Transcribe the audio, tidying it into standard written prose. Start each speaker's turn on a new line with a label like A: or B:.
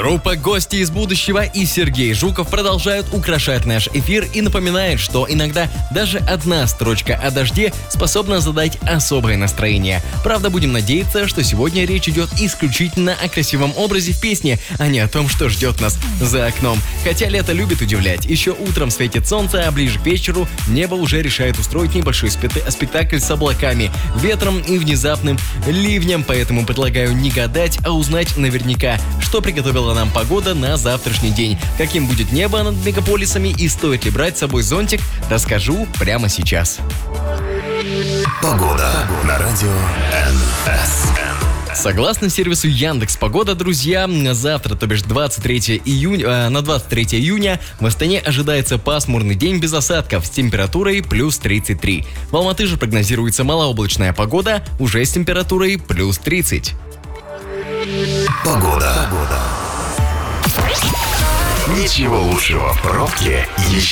A: Группа «Гости из будущего» и Сергей Жуков продолжают украшать наш эфир и напоминают, что иногда даже одна строчка о дожде способна задать особое настроение. Правда, будем надеяться, что сегодня речь идет исключительно о красивом образе в песне, а не о том, что ждет нас за окном. Хотя лето любит удивлять. Еще утром светит солнце, а ближе к вечеру небо уже решает устроить небольшой спектакль с облаками, ветром и внезапным ливнем. Поэтому предлагаю не гадать, а узнать наверняка, что приготовила нам погода на завтрашний день. Каким будет небо над мегаполисами и стоит ли брать с собой зонтик, расскажу прямо сейчас.
B: Погода на радио НС.
A: Согласно сервису Яндекс.Погода, друзья, завтра, то бишь 23 июня, на 23 июня в Астане ожидается пасмурный день без осадков с температурой плюс 33. В Алматы же прогнозируется малооблачная погода уже с температурой плюс 30.
B: Погода. Ничего лучшего в пробке